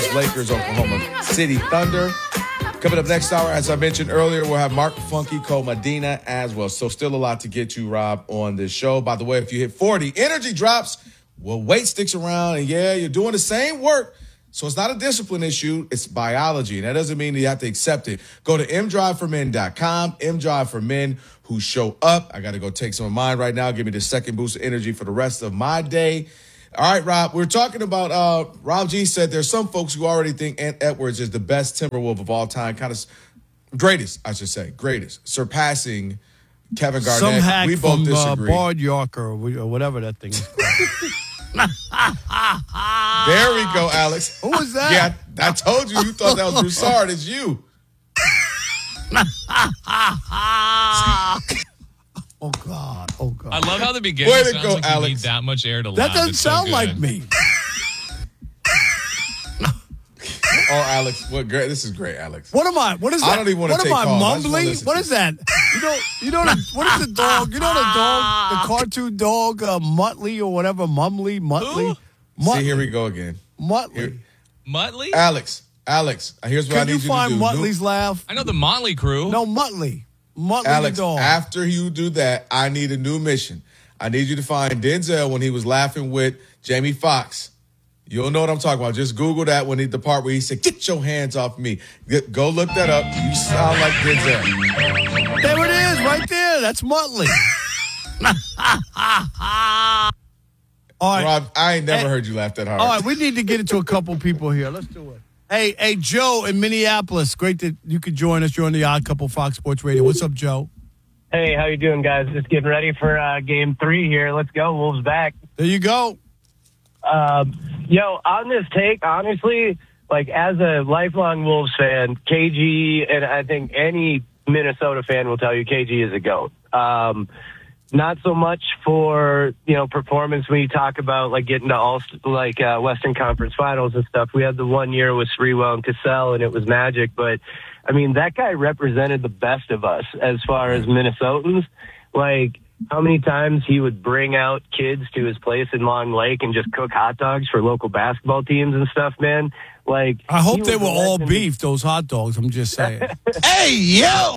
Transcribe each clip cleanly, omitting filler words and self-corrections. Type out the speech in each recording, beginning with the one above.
Angeles Lakers, Oklahoma City Thunder. Coming up next hour, as I mentioned earlier, we'll have Mark Funky Medina as well. So still a lot to get to, Rob, on this show. By the way, if you hit 40, energy drops. Well, weight sticks around, and yeah, you're doing the same work. So it's not a discipline issue. It's biology. And that doesn't mean that you have to accept it. Go to mdriveformen.com, mdrive for men who show up. I got to go take some of mine right now. Give me the second boost of energy for the rest of my day. All right, Rob, we're talking about Rob G said there's some folks who already think Ant Edwards is the best Timberwolf of all time, greatest, surpassing Kevin Garnett. Some hack we both disagree. Bard Yorker or whatever that thing is called. There we go, Alex. Who was that? Yeah, I told you thought that was Broussard. It's you. Oh, God. I love how the beginning Way to sounds go, like Alex. you need that much air to laugh. That doesn't It's so sound good. like me. Oh, Alex, this is great, Alex. What am I? What is that? I don't even want to take calls. I just wanna Mumbly? listen What to is that? What is the dog? You know the dog, the cartoon dog, Muttley or whatever, Mumley, Muttley. See, here we go again. Muttley. Muttley? Alex, here's what I Can need you you to find do. Muttley's laugh? I know the Motley Crew. No, Muttley. Muttley Alex, the dog. after you do that, I need a new mission. I need you to find Denzel when he was laughing with Jamie Foxx. You'll know what I'm talking about. Just Google that the part where he said, "Get your hands off me." Go look that up. You sound like Denzel. There it is, right there. That's Muttley. All right. Rob, I ain't never heard you laugh that hard. All right, we need to get into a couple people here. Let's do it. Hey, Joe in Minneapolis. Great that you could join us. You're on the Odd Couple Fox Sports Radio. What's up, Joe? Hey, how you doing, guys? Just getting ready for Game 3 here. Let's go. Wolves back. There you go. On this take, honestly, like as a lifelong Wolves fan, KG, and I think any Minnesota fan will tell you KG is a GOAT. Not so much for, performance when you talk about like getting to Western Conference Finals and stuff. We had the 1 year with Sprewell and Cassell and it was magic, but I mean, that guy represented the best of us as far as Minnesotans. Like, how many times he would bring out kids to his place in Long Lake and just cook hot dogs for local basketball teams and stuff, man. Like, I hope they were all beef, those hot dogs. I'm just saying. Hey, yo!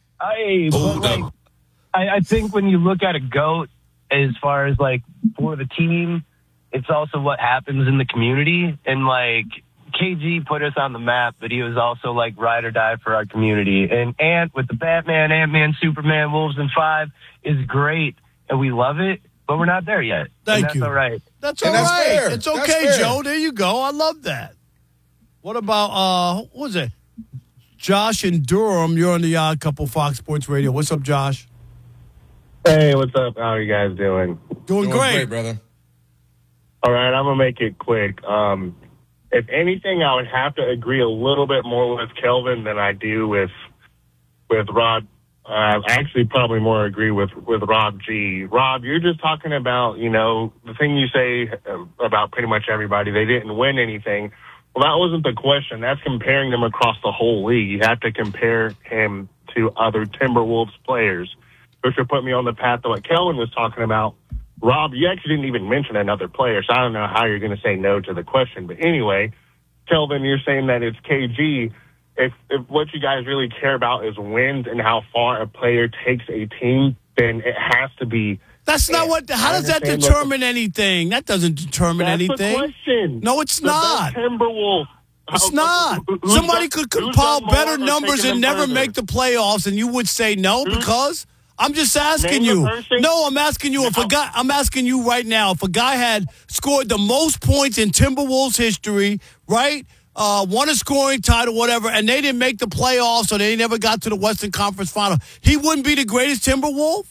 I think when you look at a GOAT as far as, like, for the team, it's also what happens in the community. And, like, KG put us on the map, but he was also, like, ride or die for our community. And Ant with the Batman, Ant-Man, Superman, Wolves in 5 is great, and we love it, but we're not there yet. Thank you. That's all right. That's all And that's right. fair. It's That's okay, fair. Joe. There you go. I love that. What about, what was it? Josh in Durham. You're on the Odd Couple Fox Sports Radio. What's up, Josh? Hey, what's up? How are you guys doing? Doing great, brother. All right, I'm going to make it quick. If anything, I would have to agree a little bit more with Kelvin than I do with Rob. I actually probably more agree with Rob G. Rob, you're just talking about, the thing you say about pretty much everybody. They didn't win anything. Well, that wasn't the question. That's comparing them across the whole league. You have to compare him to other Timberwolves players, which would put me on the path of what Kelvin was talking about. Rob, you actually didn't even mention another player, so I don't know how you're going to say no to the question. But anyway, Kelvin, you're saying that it's KG. If what you guys really care about is wins and how far a player takes a team, then it has to be. That's not what. How does that determine anything? That doesn't determine anything. That's the question. No, it's not. Timberwolves. It's not. Somebody could compile better numbers and never make the playoffs, and you would say no because. I'm just asking you. No, I'm asking you. I'm asking you right now. If a guy had scored the most points in Timberwolves history, right? Won a scoring title, whatever, and they didn't make the playoffs, or they never got to the Western Conference Final, he wouldn't be the greatest Timberwolf?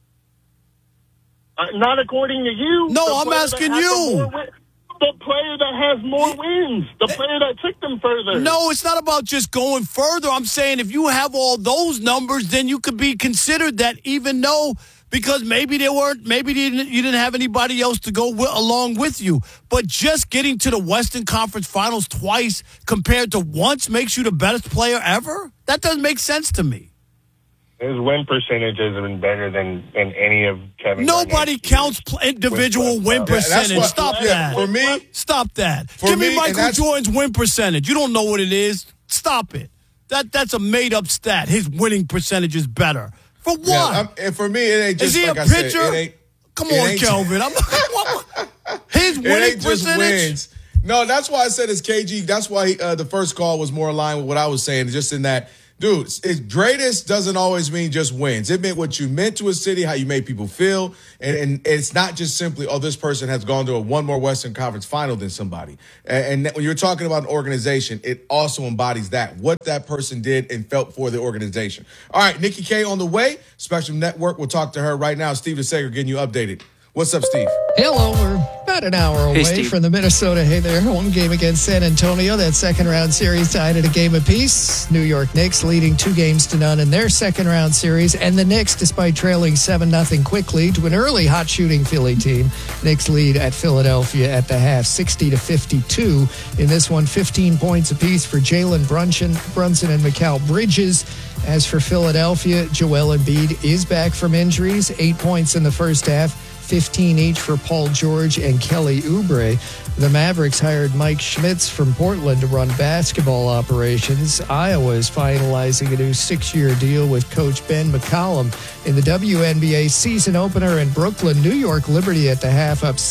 Not according to you. No, I'm asking you. The player that has more wins. The player that took them further. No, it's not about just going further. I'm saying if you have all those numbers, then you could be considered that even though, because maybe you didn't have anybody else to go along with you. But just getting to the Western Conference Finals twice compared to once makes you the best player ever? That doesn't make sense to me. His win percentage has been better than any of Kevin. Nobody counts individual win percentage. What, Stop that. For me, stop that. Give me Michael Jordan's win percentage. You don't know what it is. Stop it. That's a made up stat. His winning percentage is better. For what? Yeah, and for me, it ain't just is he like a I pitcher? said. Come on, Kelvin. His winning percentage. Wins. No, that's why I said it's KG. That's why the first call was more aligned with what I was saying, just in that, dude, greatest doesn't always mean just wins. It meant what you meant to a city, how you made people feel. And it's not just simply, this person has gone to one more Western Conference final than somebody. And when you're talking about an organization, it also embodies that, what that person did and felt for the organization. All right, Nikki K on the way. Spectrum Network. We'll talk to her right now. Steve DeSager getting you updated. What's up, Steve? Hello, we're about an hour away from the Minnesota. Hey there, home game against San Antonio. That second-round series tied at a game apiece. New York Knicks leading 2-0 in their second-round series. And the Knicks, despite trailing 7-0 quickly to an early hot-shooting Philly team, Knicks lead at Philadelphia at the half, 60-52. In this one, 15 points apiece for Jalen Brunson and Mikal Bridges. As for Philadelphia, Joel Embiid is back from injuries, 8 points in the first half. 15 each for Paul George and Kelly Oubre. The Mavericks hired Mike Schmitz from Portland to run basketball operations. Iowa is finalizing a new 6-year deal with coach Ben McCollum. In the WNBA season opener in Brooklyn, New York Liberty at the half up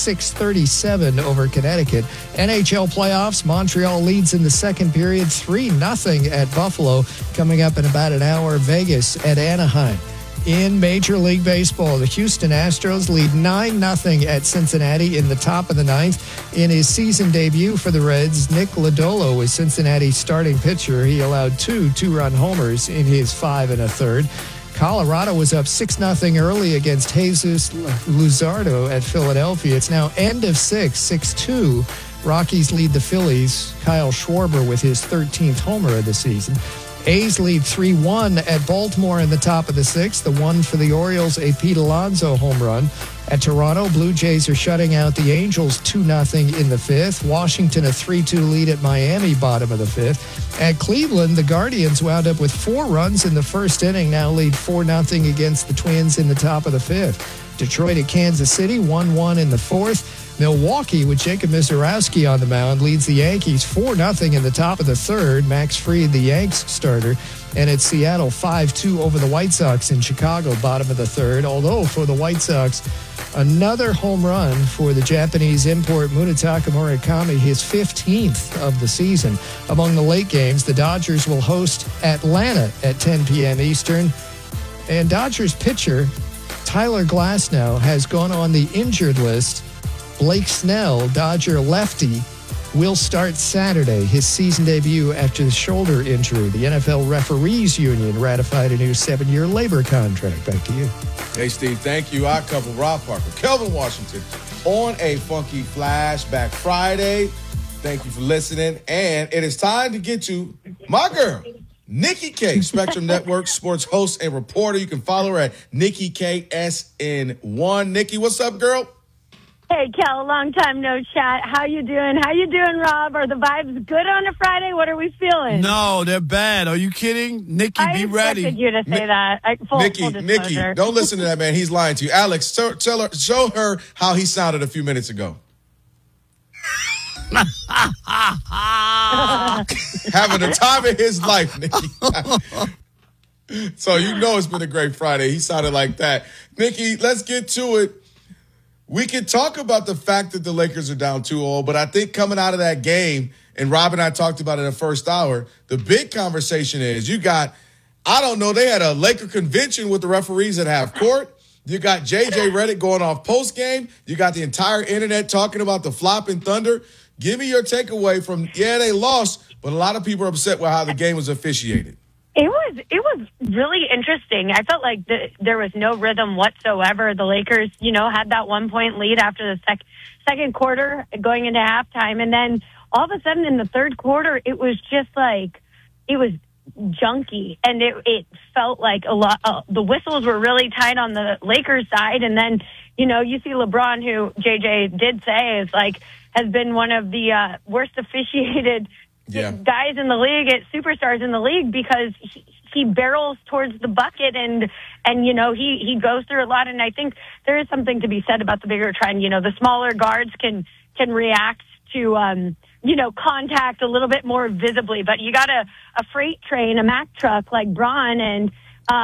66-37 over Connecticut. NHL playoffs, Montreal leads in the second period 3-0 at Buffalo. Coming up in about an hour, Vegas at Anaheim. In Major League Baseball, the Houston Astros lead 9-0 at Cincinnati in the top of the ninth. In his season debut for the Reds, Nick Lodolo was Cincinnati's starting pitcher. He allowed two-run homers in his 5 1/3. Colorado was up 6-0 early against Jesus Luzardo at Philadelphia. It's now end of 6-2. Rockies lead the Phillies. Kyle Schwarber with his 13th homer of the season. A's lead 3-1 at Baltimore in the top of the sixth. The one for the Orioles, a Pete Alonso home run. At Toronto, Blue Jays are shutting out the Angels 2-0 in the fifth. Washington a 3-2 lead at Miami, bottom of the fifth. At Cleveland, the Guardians wound up with 4 runs in the first inning, now lead 4-0 against the Twins in the top of the fifth. Detroit at Kansas City, 1-1 in the fourth. Milwaukee, with Jacob Misiorowski on the mound, leads the Yankees 4-0 in the top of the third. Max Fried, the Yanks starter. And it's Seattle 5-2 over the White Sox in Chicago, bottom of the third. Although for the White Sox, another home run for the Japanese import Munetaka Murakami, his 15th of the season. Among the late games, the Dodgers will host Atlanta at 10 p.m. Eastern. And Dodgers pitcher Tyler Glasnow has gone on the injured list. Blake Snell, Dodger lefty, will start Saturday, his season debut after the shoulder injury. The NFL Referees Union ratified a new 7-year labor contract. Back to you. Hey, Steve, thank you. Our couple, Rob Parker, Kelvin Washington, on a Funky Flashback Friday. Thank you for listening. And it is time to get to my girl, Nikki K, Spectrum Network sports host and reporter. You can follow her at Nikki KSN1. Nikki, what's up, girl? Hey, Kel, long time no chat. How you doing? How you doing, Rob? Are the vibes good on a Friday? What are we feeling? No, they're bad. Are you kidding? Nikki, be ready. I expected you to say that. Nikki, don't listen to that man. He's lying to you. Alex, show her how he sounded a few minutes ago. Having the time of his life, Nikki. So you know it's been a great Friday. He sounded like that. Nikki, let's get to it. We can talk about the fact that the Lakers are down 2-0, but I think coming out of that game, and Rob and I talked about it in the first hour, the big conversation is they had a Laker convention with the referees at half court. You got J.J. Redick going off post-game. You got the entire internet talking about the flopping Thunder. Give me your takeaway from, they lost, but a lot of people are upset with how the game was officiated. It was really interesting. I felt like there was no rhythm whatsoever. The Lakers, had that 1-point lead after the second quarter going into halftime. And then all of a sudden in the third quarter, it was just like, it was junky. And it felt like a lot, the whistles were really tight on the Lakers side. And then, you see LeBron, who JJ did say has been one of the worst officiated guys in the league, superstars in the league, because he barrels towards the bucket and he goes through a lot. And I think there is something to be said about the bigger trend. The smaller guards can react to contact a little bit more visibly, but you got a freight train, a Mack truck like Braun, and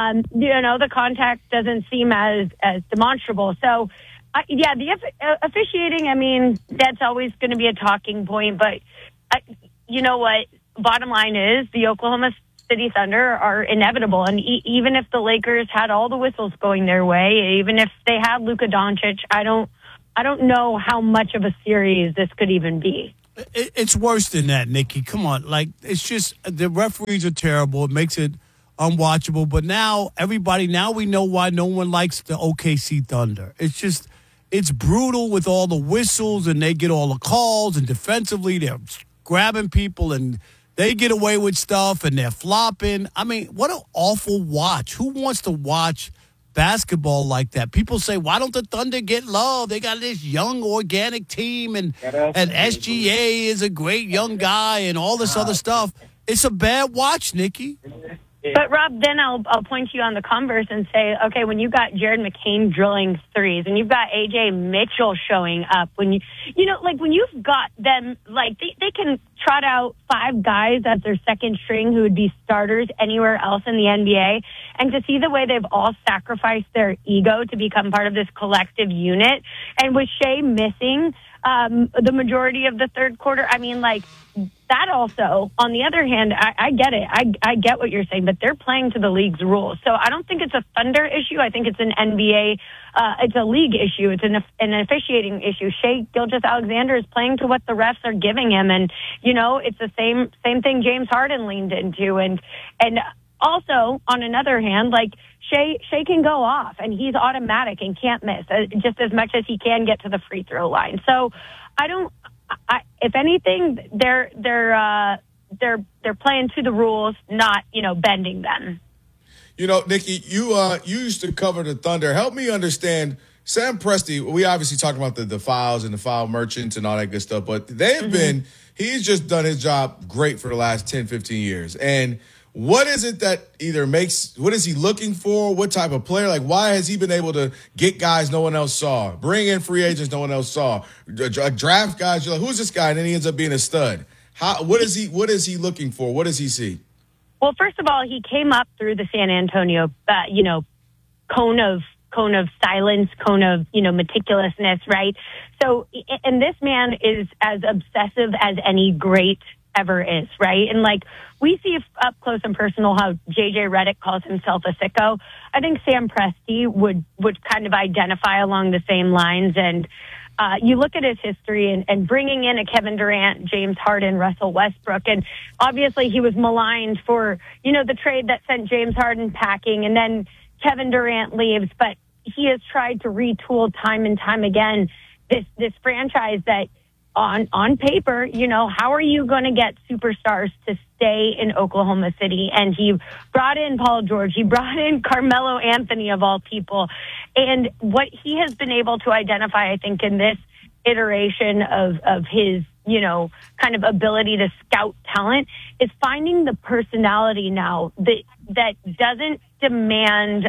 the contact doesn't seem as demonstrable. So the officiating, I mean, that's always going to be a talking point, but you know what? Bottom line is the Oklahoma City Thunder are inevitable. And even if the Lakers had all the whistles going their way, even if they had Luka Doncic, I don't know how much of a series this could even be. It's worse than that, Nikki. Come on. It's just the referees are terrible. It makes it unwatchable. But now we know why no one likes the OKC Thunder. It's brutal with all the whistles, and they get all the calls, and defensively they're grabbing people, and they get away with stuff, and they're flopping. I mean, what an awful watch. Who wants to watch basketball like that? People say, why don't the Thunder get love? They got this young, organic team, and SGA is a great young guy and all this other stuff. It's a bad watch, Nikki. But, Rob, then I'll point you on the converse and say, okay, when you got Jared McCain drilling threes and you've got A.J. Mitchell showing up, when you've got them, they can trot out 5 guys as their second string who would be starters anywhere else in the NBA, and to see the way they've all sacrificed their ego to become part of this collective unit, and with Shea missing the majority of the third quarter, I mean, that also, on the other hand, I get it. I get what you're saying, but they're playing to the league's rules. So I don't think it's a Thunder issue. I think it's an NBA, it's a league issue. It's an officiating issue. Shea Gilgeous-Alexander is playing to what the refs are giving him. And, it's the same thing James Harden leaned into. And also, on another hand, Shea can go off, and he's automatic and can't miss just as much as he can get to the free throw line. So if anything, they're playing to the rules, not bending them. Nikki, you used to cover the Thunder. Help me understand. Sam Presti, we obviously talked about the fouls and the foul merchants and all that good stuff, but he's just done his job great for the last 10, 15 years. And what is it that what is he looking for? What type of player? Why has he been able to get guys no one else saw? Bring in free agents no one else saw? Draft guys, you're like, who's this guy? And then he ends up being a stud. What is he looking for? What does he see? Well, first of all, he came up through the San Antonio, cone of silence, cone of, meticulousness, right? So, and this man is as obsessive as any great ever is, right? And we see up close and personal how JJ Redick calls himself a sicko. I think Sam Presti would kind of identify along the same lines. And you look at his history and bringing in a Kevin Durant, James Harden, Russell Westbrook, and obviously he was maligned for, the trade that sent James Harden packing, and then Kevin Durant leaves, but he has tried to retool time and time again this franchise that on paper, how are you going to get superstars to stay in Oklahoma City? And he brought in Paul George. He brought in Carmelo Anthony, of all people. And what he has been able to identify, I think, in this iteration of his, kind of ability to scout talent is finding the personality now that doesn't demand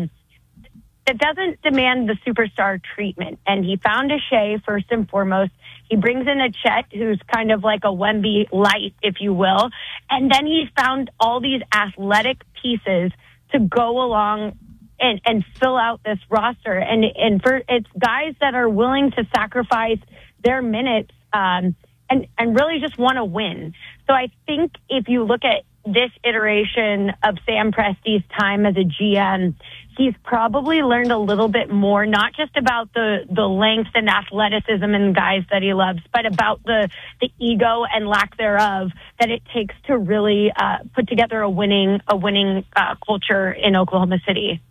the superstar treatment. And he found a Shea first and foremost. He brings in a Chet who's kind of like a Wemby light, if you will. And then he's found all these athletic pieces to go along and fill out this roster. And it's guys that are willing to sacrifice their minutes and really just want to win. So I think if you look at this iteration of Sam Presti's time as a GM, he's probably learned a little bit more, not just about the length and athleticism and guys that he loves, but about the ego and lack thereof that it takes to really put together a winning culture in Oklahoma City.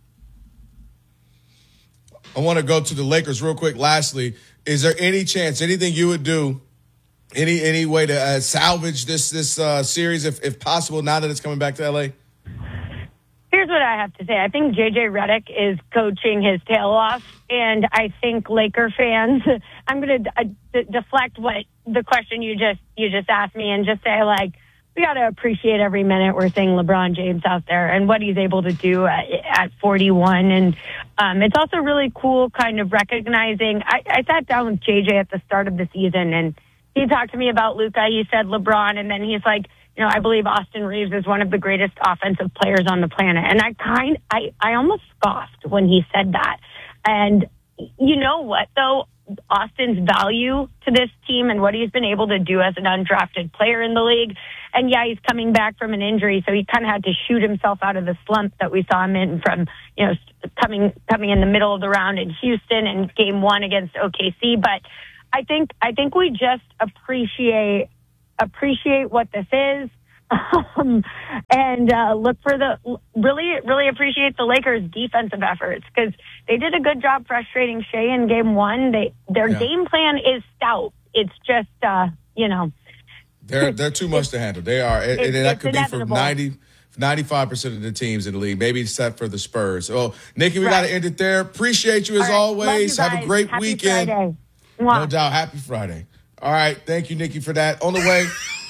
I want to go to the Lakers real quick. Lastly, is there any chance, anything you would do, any way to salvage this series if possible now that it's coming back to L.A.? Here's what I have to say. I think JJ Redick is coaching his tail off, and I think Laker fans. I'm going to deflect what the question you just asked me and just say to appreciate every minute we're seeing LeBron James out there and what he's able to do at 41. And it's also really cool kind of recognizing. I sat down with JJ at the start of the season, and he talked to me about Luka. He said LeBron, and then he's like, I believe Austin Reeves is one of the greatest offensive players on the planet. And I almost scoffed when he said that. And you know what, though? Austin's value to this team and what he's been able to do as an undrafted player in the league. And yeah, he's coming back from an injury, so he kind of had to shoot himself out of the slump that we saw him in from, coming in the middle of the round in Houston and game 1 against OKC. But I think we just appreciate what this is. And look for really appreciate the Lakers' defensive efforts, because they did a good job frustrating Shea in game 1. Their game plan is stout. It's just, They're too much to handle. They are. And that could inevitable. Be for 95% of the teams in the league, maybe except for the Spurs. So, Nikki, we got to end it there. Appreciate you as always. Have a great weekend. Friday. No doubt. Happy Friday. All right. Thank you, Nikki, for that. On the way.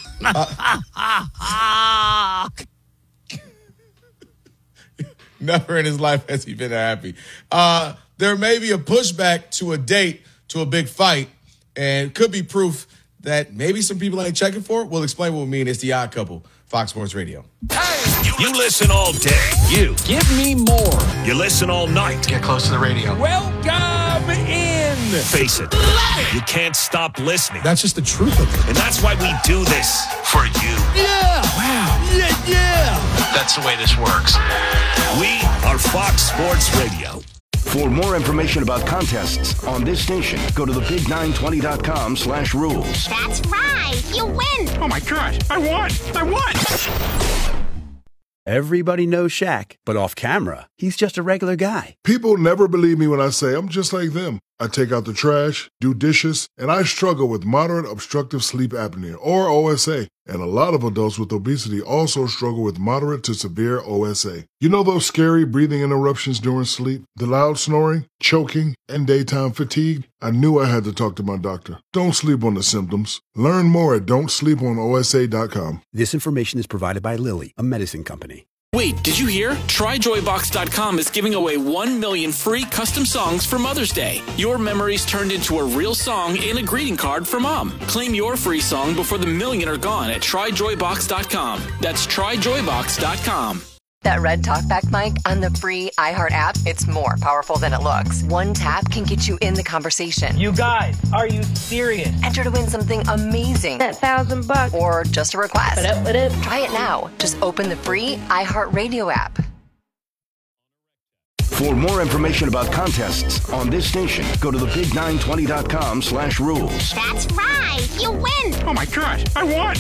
Never in his life has he been happy. There may be a pushback to a date, to a big fight, and could be proof that maybe some people ain't checking for it. We'll explain what we mean. It's The Odd Couple, Fox Sports Radio. Hey, you listen all day. You give me more. You listen all night. Get close to the radio. Welcome in. Face it, you can't stop listening. That's just the truth of it. And that's why we do this for you. Yeah. Wow. Yeah. That's the way this works. We are Fox Sports Radio. For more information about contests on this station, go to thebig920.com/rules. That's right. You win. Oh, my God. I won. Everybody knows Shaq, but off camera, he's just a regular guy. People never believe me when I say I'm just like them. I take out the trash, do dishes, and I struggle with moderate obstructive sleep apnea, or OSA. And a lot of adults with obesity also struggle with moderate to severe OSA. You know those scary breathing interruptions during sleep, the loud snoring, choking, and daytime fatigue? I knew I had to talk to my doctor. Don't sleep on the symptoms. Learn more at don'tsleeponosa.com. This information is provided by Lilly, a medicine company. Wait, did you hear? TryJoyBox.com is giving away 1 million free custom songs for Mother's Day. Your memories turned into a real song and a greeting card for Mom. Claim your free song before the million are gone at TryJoyBox.com. That's TryJoyBox.com. That red talkback mic on the free iHeart app, it's more powerful than it looks. One tap can get you in the conversation. You guys, are you serious? Enter to win something amazing. That $1,000. Or just a request. What up? Try it now. Just open the free iHeart Radio app. For more information about contests on this station, go to thebig920.com/rules. That's right. You win. Oh, my God. I won.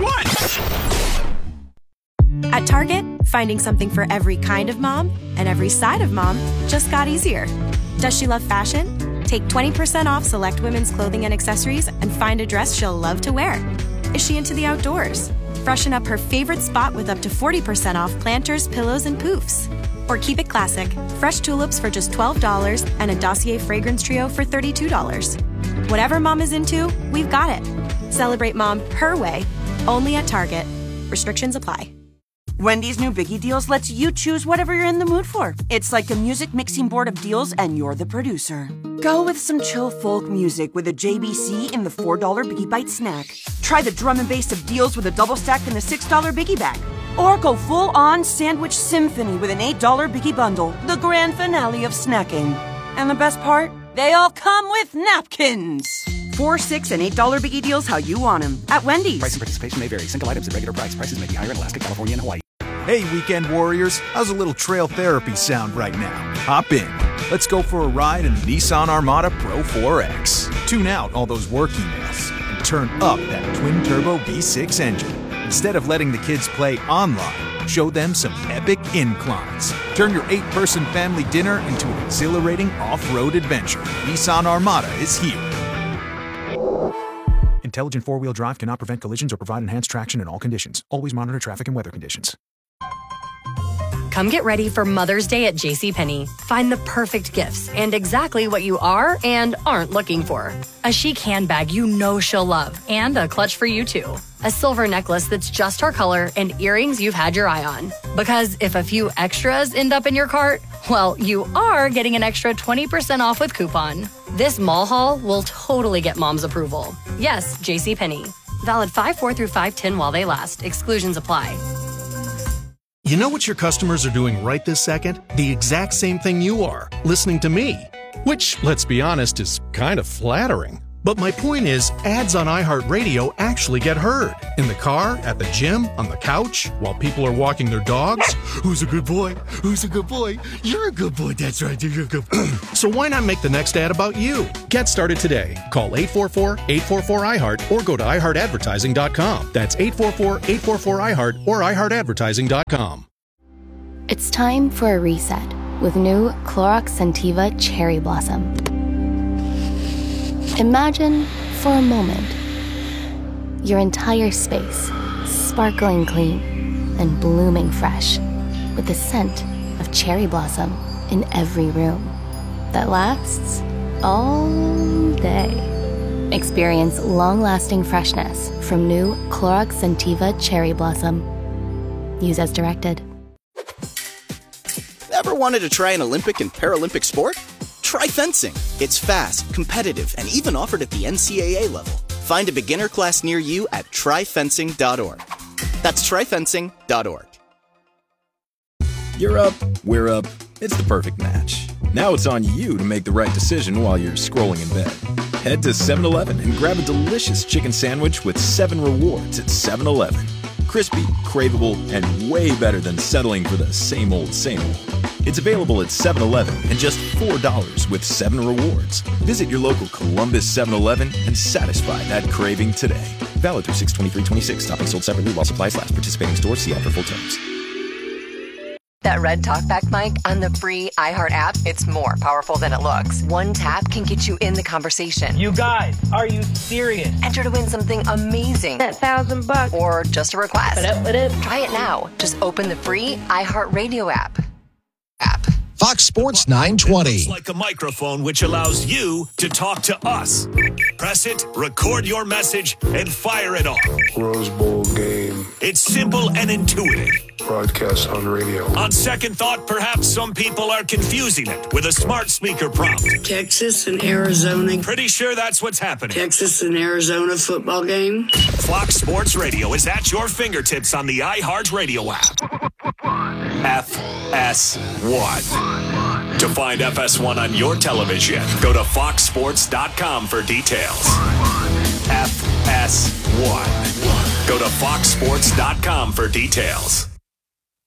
At Target, finding something for every kind of mom and every side of mom just got easier. Does she love fashion? Take 20% off select women's clothing and accessories and find a dress she'll love to wear. Is she into the outdoors? Freshen up her favorite spot with up to 40% off planters, pillows, and poofs. Or keep it classic. Fresh tulips for just $12 and a Dossier fragrance trio for $32. Whatever mom is into, we've got it. Celebrate mom her way, only at Target. Restrictions apply. Wendy's new Biggie Deals lets you choose whatever you're in the mood for. It's like a music mixing board of deals, and you're the producer. Go with some chill folk music with a JBC in the $4 Biggie Bite snack. Try the drum and bass of deals with a double stack in the $6 Biggie Bag. Or go full-on sandwich symphony with an $8 Biggie Bundle, the grand finale of snacking. And the best part? They all come with napkins. $4, $6, and $8 Biggie Deals how you want them at Wendy's. Price and participation may vary. Single items at regular price. Prices may be higher in Alaska, California, and Hawaii. Hey, weekend warriors. How's a little trail therapy sound right now? Hop in. Let's go for a ride in the Nissan Armada Pro 4X. Tune out all those work emails and turn up that twin-turbo V6 engine. Instead of letting the kids play online, show them some epic inclines. Turn your 8-person family dinner into an exhilarating off-road adventure. Nissan Armada is here. Intelligent four-wheel drive cannot prevent collisions or provide enhanced traction in all conditions. Always monitor traffic and weather conditions. Come get ready for Mother's Day at JCPenney. Find the perfect gifts and exactly what you are and aren't looking for. A chic handbag you know she'll love, and a clutch for you too. A silver necklace that's just her color, and earrings you've had your eye on. Because if a few extras end up in your cart, well, you are getting an extra 20% off with coupon. This mall haul will totally get mom's approval. Yes, JCPenney. Valid 5/4 through 5/10 while they last. Exclusions apply. You know what your customers are doing right this second? The exact same thing you are, listening to me. Which, let's be honest, is kind of flattering. But my point is, ads on iHeartRadio actually get heard. In the car, at the gym, on the couch, while people are walking their dogs. Who's a good boy? Who's a good boy? You're a good boy, that's right, you're a good boy. So why not make the next ad about you? Get started today. Call 844-844-iHeart or go to iHeartAdvertising.com. That's 844-844-iHeart or iHeartAdvertising.com. It's time for a reset with new Clorox Scentiva Cherry Blossom. Imagine, for a moment, your entire space sparkling clean and blooming fresh with the scent of cherry blossom in every room that lasts all day. Experience long-lasting freshness from new Clorox Scentiva Cherry Blossom. Use as directed. Ever wanted to try an Olympic and Paralympic sport? Try fencing. It's fast, competitive, and even offered at the NCAA level. Find a beginner class near you at tryfencing.org. That's tryfencing.org. You're up, we're up. It's the perfect match. Now it's on you to make the right decision while you're scrolling in bed. Head to 7-Eleven and grab a delicious chicken sandwich with 7 rewards at 7-Eleven. Crispy, craveable, and way better than settling for the same old, same old. It's available at 7-Eleven and just $4 with 7 rewards. Visit your local Columbus 7-Eleven and satisfy that craving today. Valid through 6/23/26. Topping sold separately while supplies last. Participating stores. See app for full terms. That red talkback mic on the free iHeart app, it's more powerful than it looks. One tap can get you in the conversation. You guys, are you serious? Enter to win something amazing. That $1,000. Or just a request. What up? Try it now. Just open the free iHeartRadio app. Fox Sports 920. It's like a microphone which allows you to talk to us. Press it, record your message, and fire it off. Rose Bowl game. It's simple and intuitive. Broadcast on radio. On second thought, perhaps some people are confusing it with a smart speaker prompt. Texas and Arizona. Pretty sure that's what's happening. Texas and Arizona football game. Fox Sports Radio is at your fingertips on the iHeartRadio app. FS1. To find FS1 on your television, go to foxsports.com for details. FS1. Go to foxsports.com for details.